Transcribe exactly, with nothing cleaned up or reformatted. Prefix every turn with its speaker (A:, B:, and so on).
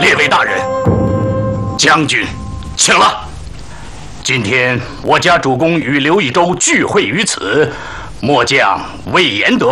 A: 列位大人，将军，请了。今天我家主公与刘益州聚会于此，末将魏延德